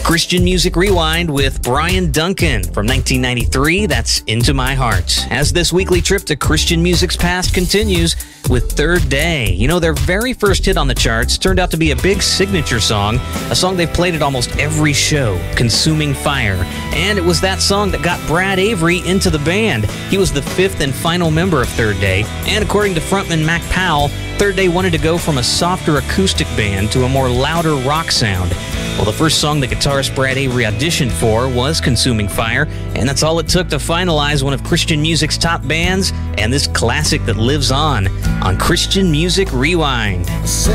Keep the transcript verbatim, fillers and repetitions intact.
Christian Music Rewind with Brian Duncan from nineteen ninety-three. That's Into My Heart. As this weekly trip to Christian music's past continues with Third Day. You know, their very first hit on the charts turned out to be a big signature song, a song they've played at almost every show, Consuming Fire. And it was that song that got Brad Avery into the band. He was the fifth and final member of Third Day. And according to frontman Mac Powell, Third Day wanted to go from a softer acoustic band to a more louder rock sound. Well, the first song the guitarist Brad Avery auditioned for was Consuming Fire, and that's all it took to finalize one of Christian music's top bands and this classic that lives on on Christian Music Rewind.